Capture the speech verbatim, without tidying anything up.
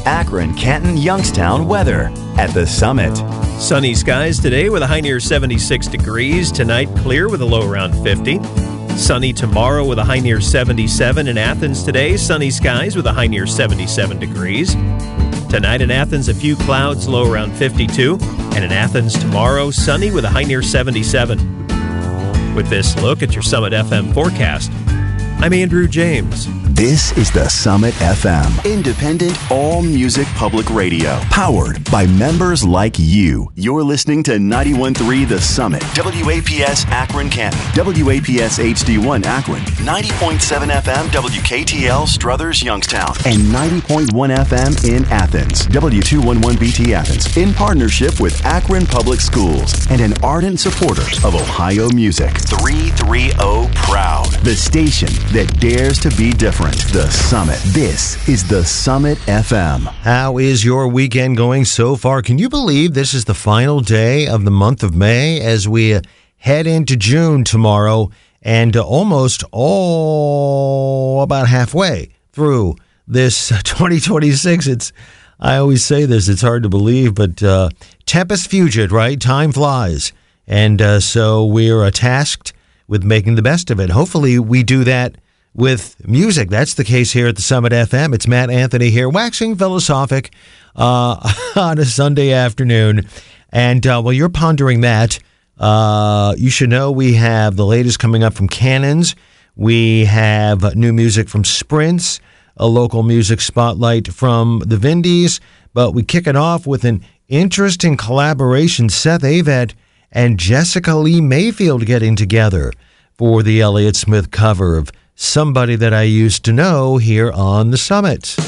Akron, Canton, Youngstown weather at the Summit. Sunny skies today with a high near seventy-six degrees. Tonight, clear with a low around fifty. Sunny tomorrow with a high near seventy-seven. In Athens today, sunny skies with a high near seventy-seven degrees. Tonight in Athens, a few clouds, low around fifty-two. And in Athens tomorrow, sunny with a high near seventy-seven. With this look at your Summit F M forecast, I'm Andrew James. This is the Summit F M, independent all-music public radio, powered by members like you. You're listening to ninety-one point three The Summit, W A P S Akron Canton, W A P S H D one Akron, ninety point seven F M W K T L Struthers Youngstown, and ninety point one F M in Athens, W two eleven B T Athens, in partnership with Akron Public Schools and an ardent supporter of Ohio music. three thirty Proud, the station that dares to be different. The Summit. This is the Summit F M. How is your weekend going so far? Can you believe this is the final day of the month of May as we uh, head into June tomorrow, and uh, almost all about halfway through this uh, twenty twenty-six. It's I always say this, it's hard to believe, but uh, tempus fugit, right? Time flies. And uh, so we're uh, tasked with making the best of it. Hopefully we do that with music. That's the case here at the Summit F M. It's Matt Anthony here, waxing philosophic uh, on a Sunday afternoon. And uh, while you're pondering that, uh, you should know we have the latest coming up from Cannons. We have new music from Sprints, a local music spotlight from the Vindies. But we kick it off with an interesting collaboration. Seth Avett and Jessica Lee Mayfield getting together for the Elliott Smith cover of Somebody That I Used to Know here on the Summit.